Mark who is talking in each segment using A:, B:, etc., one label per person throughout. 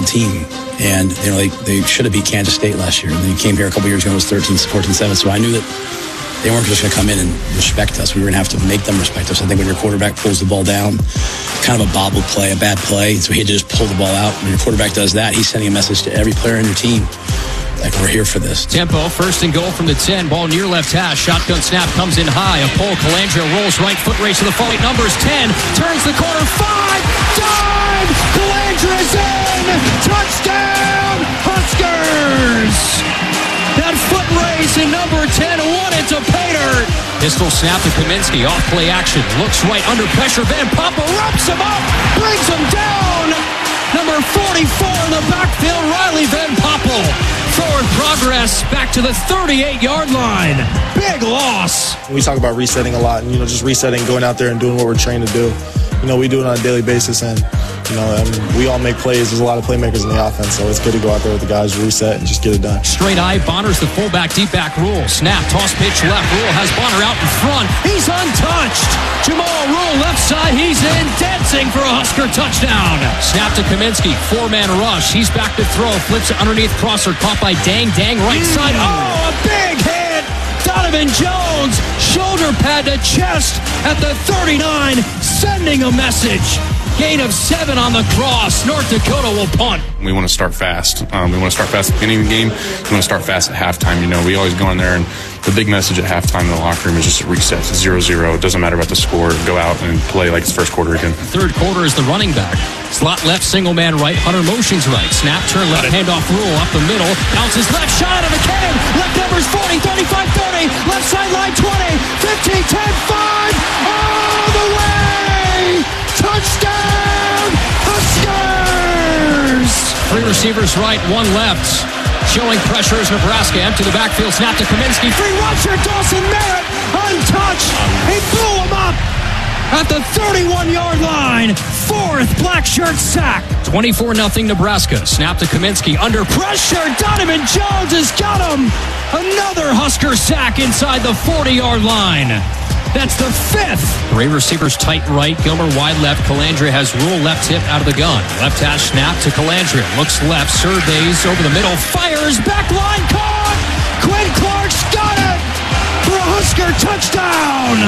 A: talented team. And, they should have beat Kansas State last year. And they came here a couple years ago and it was 14-7. So I knew that they weren't just going to come in and respect us. We were going to have to make them respect us. I think when your quarterback pulls the ball down, kind of a bobbled play, a bad play, so he had to just pull the ball out. When your quarterback does that, he's sending a message to every player on your team. Like, we're here for this.
B: Tempo, first and goal from the 10. Ball near left hash. Shotgun snap comes in high. A pull. Colangelo rolls right. Foot race to the fight. Numbers 10. Turns the corner. 5. Dive. Colangelo's in. Touchdown. Huskers. That foot race in number 10 won it to Pater. Pistol snap to Kaminsky. Off play action. Looks right under pressure. Van Poppel wraps him up. Brings him down. Number 44 in the backfield. Riley Van Poppel. Forward progress back to the 38-yard line. Big loss.
C: We talk about resetting a lot and, just resetting, going out there and doing what we're trained to do. We do it on a daily basis and, we all make plays. There's a lot of playmakers in the offense, so it's good to go out there with the guys, reset, and just get it done.
B: Straight eye, Bonner's the fullback, deep back Rule. Snap, toss pitch left. Rule has Bonner out in front. He's untouched. Jamal Rule left side. He's in, dancing for a Husker touchdown. Snap to Kaminsky, four-man rush. He's back to throw, flips it underneath crosser, caught by Dang, right side. Oh, a big hit. Donovan Jones, shoulder pad to chest at the 39, sending a message. Gain of 7 on the cross. North Dakota will punt.
D: We want to start fast. We want to start fast at the beginning of the game. We want to start fast at halftime. We always go in there, and the big message at halftime in the locker room is just a reset. It's 0-0. It doesn't matter about the score. Go out and play like it's first quarter again.
B: Third quarter is the running back. Slot left, single man right. Hunter motions right. Snap, turn left, handoff Rule up the middle. Bounces left, shot out of the cannon. Left numbers 40, 35, 30. Left sideline 20, 15, 10, 5. All the way. Touchdown, Huskers! 3 receivers right, 1 left. Showing pressure is Nebraska. Empty the backfield, snap to Kaminsky. Free rusher, Dawson Merritt, untouched. He blew him up at the 31-yard line. 4th black shirt sack. 24-0 Nebraska. Snap to Kaminsky. Under pressure, Donovan Jones has got him. Another Husker sack inside the 40-yard line. That's the 5th. 3 receivers tight right. Gilmer wide left. Colangelo has Rule left hip out of the gun. Left hash snap to Colangelo. Looks left. Surveys over the middle. Fires. Back line caught. Quinn Clark's got it for a Husker touchdown.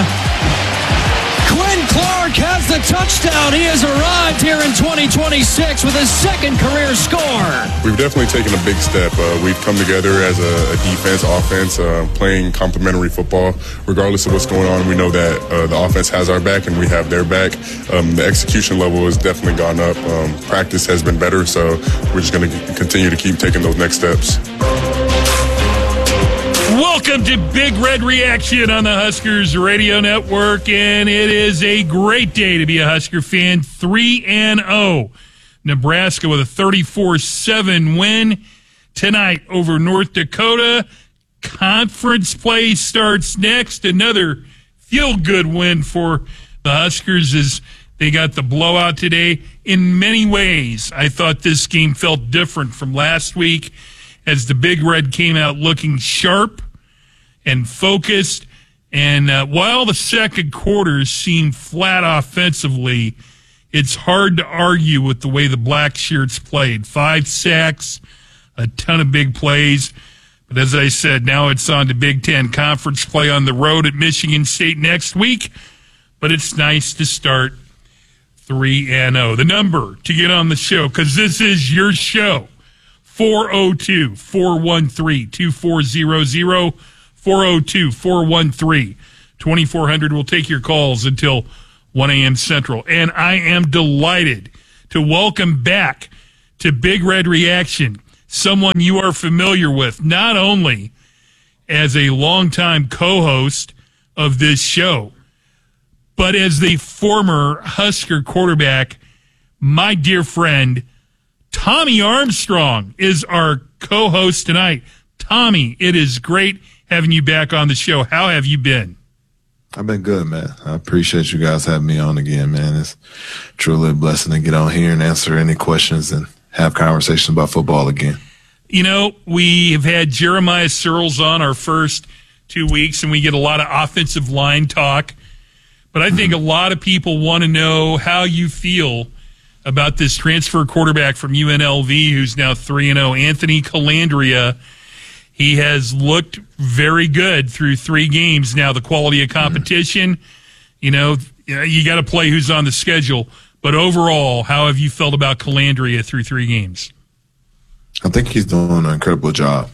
B: Quinn Clark has the touchdown. He has arrived here in 2026 with his 2nd career score.
E: We've definitely taken a big step. We've come together as a defense, offense, playing complementary football. Regardless of what's going on, we know that the offense has our back and we have their back. The execution level has definitely gone up. Practice has been better, so we're just going to continue to keep taking those next steps.
F: Welcome to Big Red Reaction on the Huskers Radio Network, and it is a great day to be a Husker fan. 3-0. Nebraska with a 34-7 win tonight over North Dakota. Conference play starts next. Another feel-good win for the Huskers as they got the blowout today. In many ways, I thought this game felt different from last week as the Big Red came out looking sharp and focused. And while the second quarter seemed flat offensively, it's hard to argue with the way the Black Shirts played. 5 sacks, a ton of big plays. But as I said, now it's on to Big Ten Conference play on the road at Michigan State next week. But it's nice to start 3-0. The number to get on the show, because this is your show, 402-413-2400, 402-413-2400. We'll take your calls until 1 a.m. Central. And I am delighted to welcome back to Big Red Reaction someone you are familiar with, not only as a longtime co-host of this show, but as the former Husker quarterback. My dear friend, Tommy Armstrong is our co-host tonight. Tommy, it is great having you back on the show. How have you been?
G: I've been good, man. I appreciate you guys having me on again, man. It's truly a blessing to get on here and answer any questions and have conversations about football again.
F: You know, we have had Jeremiah Searles on our first 2 weeks, and we get a lot of offensive line talk. But I think a lot of people want to know how you feel about this transfer quarterback from UNLV who's now 3-0, Anthony Colandrea. He has looked very good through 3 games. Now, the quality of competition, you got to play who's on the schedule. But overall, how have you felt about Colandrea through 3 games?
G: I think he's doing an incredible job.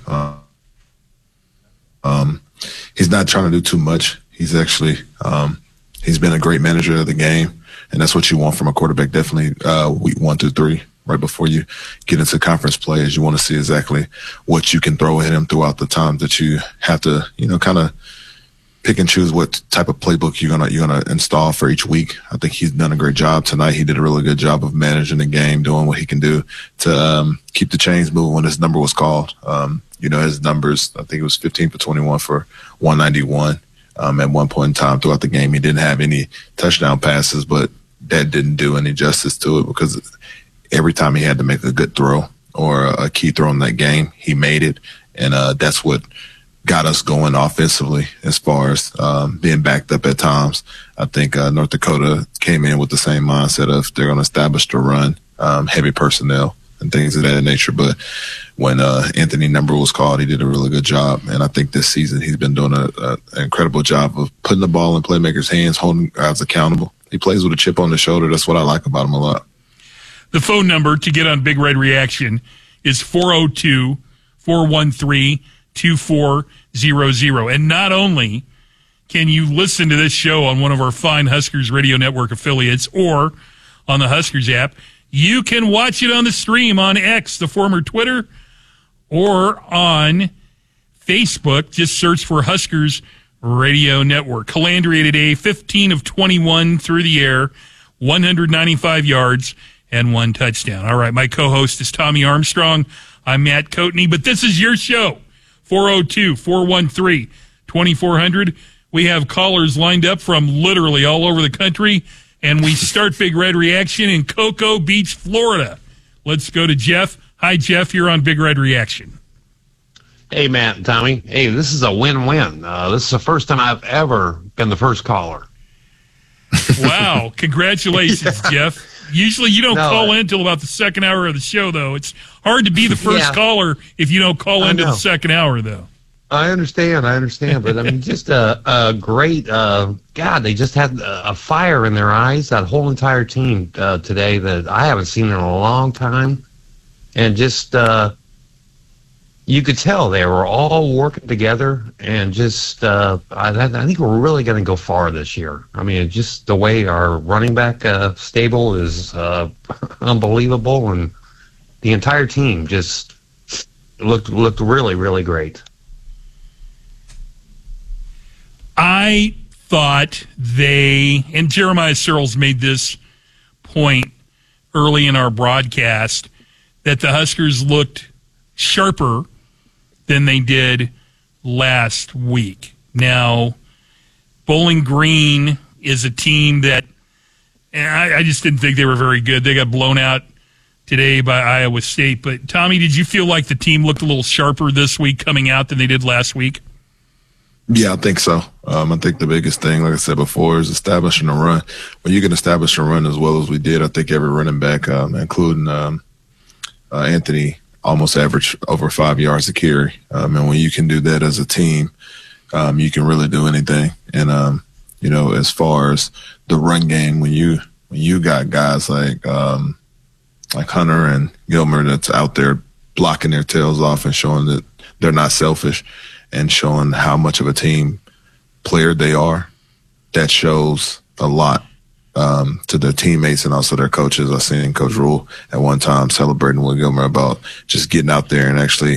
G: He's not trying to do too much. He's actually he's been a great manager of the game, and that's what you want from a quarterback. Definitely week 1 through 3, right before you get into conference play, is you want to see exactly what you can throw at him throughout the time that you have to, kind of pick and choose what type of playbook you're gonna install for each week. I think he's done a great job tonight. He did a really good job of managing the game, doing what he can do to keep the chains moving when his number was called. His numbers, I think it was 15 for 21 for 191. At one point in time throughout the game, he didn't have any touchdown passes, but that didn't do any justice to it because every time he had to make a good throw or a key throw in that game, he made it. And that's what got us going offensively as far as being backed up at times. I think North Dakota came in with the same mindset of they're going to establish the run, heavy personnel and things of that nature. But when Anthony number was called, he did a really good job. And I think this season he's been doing an incredible job of putting the ball in playmakers' hands, holding guys accountable. He plays with a chip on his shoulder. That's what I like about him a lot.
F: The phone number to get on Big Red Reaction is 402-413-2400. And not only can you listen to this show on one of our fine Huskers Radio Network affiliates or on the Huskers app, you can watch it on the stream on X, the former Twitter, or on Facebook. Just search for Huskers Radio Network. Colandrea today, 15 of 21 through the air, 195 yards, and 1 touchdown. All right, my co-host is Tommy Armstrong. I'm Matt Coatney, but this is your show, 402-413-2400. We have callers lined up from literally all over the country, and we start Big Red Reaction in Cocoa Beach, Florida. Let's go to Jeff. Hi, Jeff. You're on Big Red Reaction.
H: Hey, Matt and Tommy. Hey, this is a win-win. This is the first time I've ever been the first caller.
F: Wow. Congratulations, Jeff. Usually you don't call in until about the second hour of the show, though. It's hard to be the first caller if you don't call into the second hour, though.
H: I understand. But, I mean, just a great God, they just had a fire in their eyes, that whole entire team today that I haven't seen in a long time. And just you could tell they were all working together, and just I think we're really going to go far this year. I mean, just the way our running back stable is unbelievable, and the entire team just looked really, really great.
F: I thought and Jeremiah Searles made this point early in our broadcast, that the Huskers looked sharper than they did last week. Now, Bowling Green is a team that I just didn't think they were very good. They got blown out today by Iowa State. But, Tommy, did you feel like the team looked a little sharper this week coming out than they did last week?
G: Yeah, I think so. I think the biggest thing, like I said before, is establishing a run. When you can establish a run as well as we did, I think every running back, including Anthony, almost averaged over 5 yards a carry. And when you can do that as a team, you can really do anything. And, as far as the run game, when you got guys like Hunter and Gilmer that's out there blocking their tails off and showing that they're not selfish and showing how much of a team player they are, that shows a lot to their teammates and also their coaches. I seen Coach Rule at one time celebrating with Gilmer about just getting out there and actually